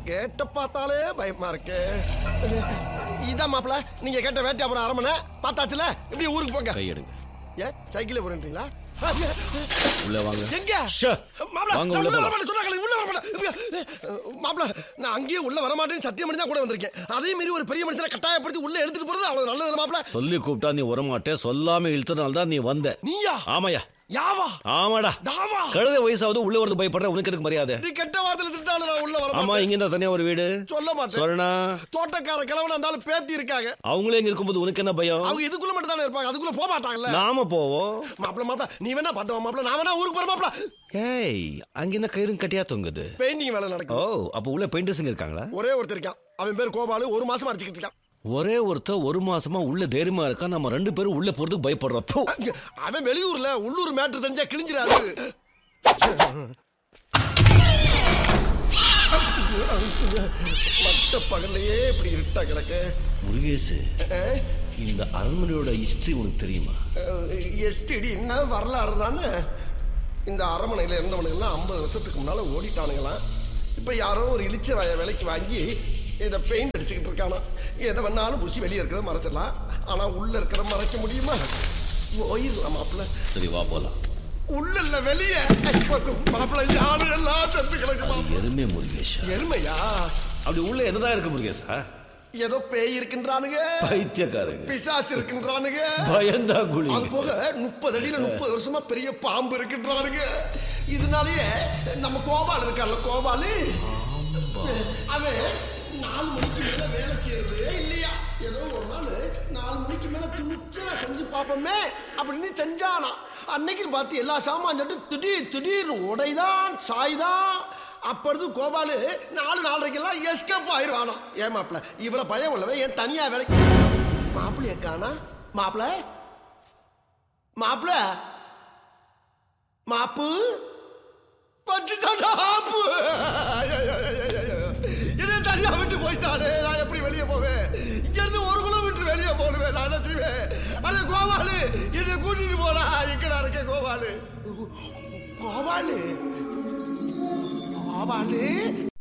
கேட்ட பார்த்தாலே பயமா இருக்கு. இதான் மாப்பிள்ள நீங்க கேட்ட வேட்டை அப்புறம் அரமனை பார்த்தாச்சுல, இப்படி ஊருக்கு போங்க. கை எடுங்க. ஏன் சைக்கிள் போறீங்களா? உள்ள வாங்க. எங்க வாங்க உள்ள போலாம். மாப்பிள்ள நான் அங்கேயே உள்ள வரமாட்டேன்னு சத்தியம் பண்ணி தான் கூட வந்திருக்கேன். அதே மாதிரி ஒரு பெரிய மனுஷனை கட்டாயப்படுத்தி உள்ள எடுத்துட்டு போறது அவ்வளவு நல்லது மாப்பிள்ள. சொல்லி கூப்பிட்டா நீ வரமாட்டே, சொல்லாம இழுத்தனால தான் நீ வந்த. நீயா? ஆமாயா. யாவா? ஆமாடா. தாவா? கழுத வயசாவது உள்ள வரது பயப்படுற, உனக்கு எதுக்கு மரியாதை? நீ கெட்ட வார்த்தையில திட்டாலும் நான் உள்ள வர. ஆமா, இங்க இருந்தா தனியா ஒரு வீடு சொல்ல மாட்டேன். சொல்லனா தோட்டக்கார கிழவன இருந்தாலும் பேத்தி இருக்காங்க. அவங்களே இங்க இருக்கும்போது உனக்கு என்ன பயம்? அவங்க இதுக்குள்ள மட்டும் தானே இருப்பாங்க, அதுக்குள்ள போக மாட்டாங்கல்ல. நாம போவோம். மாப்பிள்ள நீ வேணா பாட்டு மாப்பிள்ள, நான் வேணா ஊருக்கு போற மாப்பிள்ள. ஏய், அங்க என்ன கயிறும் கட்டியா தொங்குது? பெயிண்டிங் வேலை நடக்குது. ஓ, அப்ப உள்ள பெயிண்டர்ஸ் இருக்காங்களா? ஒரே ஒருத்தர் இருக்கான், அவன் பேர் கோபாலு. 1 மாசமா அடிச்சுக்கிட்டு இருக்கான். ஒரே ஒருத்தர் 1 மாசமா உள்ள தைரியமா இருக்கா, நம்ம 2 பேரும் உள்ள போறதுக்கு பயப்படுறோம். அவன் வெளியூர்ல, உள்ளூர் மேட்ரு தெரிஞ்சா கிழிஞ்சிராது. மத்த பகல்லையே இப்படி இருட்டா கிடக்கு. முருகேசு, இந்த அரண்மனையோட ஹிஸ்டரி உனக்கு தெரியுமா? எஸ்டிடி என்ன வரலாறு தானே. இந்த அரண்மனையில இருந்தவனுங்கெல்லாம் 50 வருஷத்துக்கு முன்னால ஓடிட்டானுங்களாம். இப்ப யாரோ ஒரு இழிச்ச விலைக்கு வாங்கி இதை பெயிண்ட் அடிச்சுக்கிட்டு இருக்கானா. எதை வேணாலும் பூசி வெளியே இருக்கிறத மறைச்சிடலாம், ஆனா உள்ள இருக்கிறத மறைக்க முடியுமா? போயிடலாம் மாப்பிள்ள. சரி வா போலாம். உள்ள இல்ல வெளியே. மாப்பிள்ள ஆளு எல்லாம் செத்து கிடக்குமா? எருமை முருகேஷ். எருமையா? அப்படி உள்ள என்னதான் இருக்கு முருகேஷா? ஏதோ பேய் இருக்கின்றானுங்க, பைத்தியக்காரங்க, பிசாசு இருக்கின்றானுங்க, பயந்தா குழி. அது போக 30 அடியில 30 வருஷமா பெரிய பாம்பு இருக்கின்றானுங்க. இதனாலேயே நம்ம கோபால் இருக்கான்ல, கோபாலு, அவன் 4 மணிக்கு மேல வேலை செய்யறது இல்லையா. ஏதோ ஒரு நாள் 4 மணிக்கு மேல துணிச்சலா செஞ்சு பார்ப்போமே அப்படின்னு செஞ்சானா. அன்னைக்கு பார்த்து எல்லா சாமான் சொல்லிட்டு திடீர்னு உடைதான் சாய்தான். அப்பொழுது கோபாலு 4:30 எஸ்கேப் ஆயிடுவானா. ஏன் மாப்பிள்ள இவ்வளவு பயம் உள்ளவன் ஏன் தனியா வேலைக்கு? மாப்பிள்ளைய காணா. மாப்பிள்ள மாப்பிள்ள மாப்பு பச்சுட்டாப்பு. என்ன தனியா விட்டு போயிட்டானே, நான் எப்படி வெளியே போவேன்? இங்க இருந்து 1 கிலோமீட்டர் வெளியே போடுவேன். நான் என்ன செய்வேன்? அது கோபாலு என்னை கூட்டிட்டு போனா. எங்கடா இருக்கேன் கோபாலு? கோபாலு கோபாலு